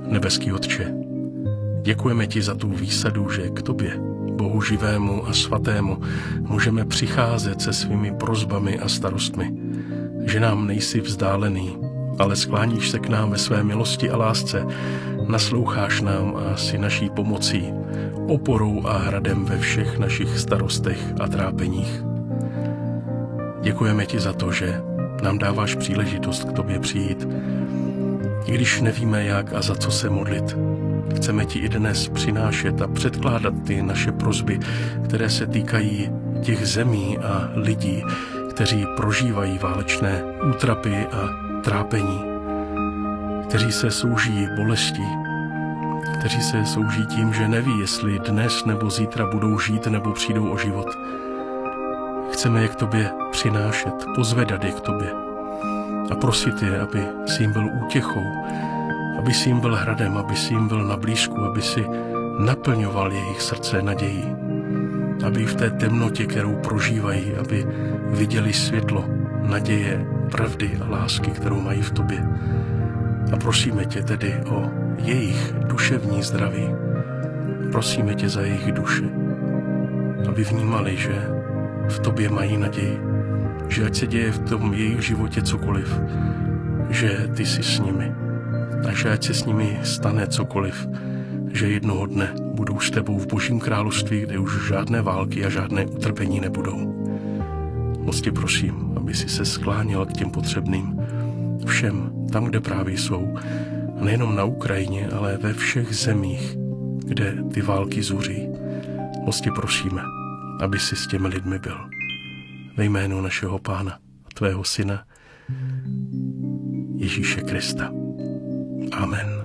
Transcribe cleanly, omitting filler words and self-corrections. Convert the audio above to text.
Nebeský Otče, děkujeme ti za tu výsadu, že k tobě, Bohu živému a svatému, můžeme přicházet se svými prosbami a starostmi, že nám nejsi vzdálený, ale skláníš se k nám ve své milosti a lásce, nasloucháš nám a jsi naší pomocí, oporou a hradem ve všech našich starostech a trápeních. Děkujeme ti za to, že nám dáváš příležitost k tobě přijít, i když nevíme jak a za co se modlit. Chceme ti i dnes přinášet a předkládat ty naše prosby, které se týkají těch zemí a lidí, kteří prožívají válečné útrapy a trápení, kteří se souží bolestí, kteří se souží tím, že neví, jestli dnes nebo zítra budou žít nebo přijdou o život. Chceme je k tobě přinášet, pozvedat je k tobě a prosit je, aby jsi jim byl útěchou, aby jsi jim byl hradem, aby jsi jim byl na blízku, aby si naplňoval jejich srdce nadějí, aby v té temnotě, kterou prožívají, aby viděli světlo, naděje, pravdy a lásky, kterou mají v tobě. A prosíme tě tedy o jejich duševní zdraví. Prosíme tě za jejich duše, aby vnímali, že v tobě mají naději, že ať se děje v tom jejich životě cokoliv, že ty jsi s nimi a že ať se s nimi stane cokoliv, že jednoho dne budou s tebou v Božím království, kde už žádné války a žádné utrpení nebudou. Moc tě prosím, aby si se skláněl k těm potřebným, všem tam, kde právě jsou, a nejenom na Ukrajině, ale ve všech zemích, kde ty války zuří. Moc tě prosíme, aby si s těmi lidmi byl. Ve jménu našeho Pána a tvého Syna, Ježíše Krista. Amen.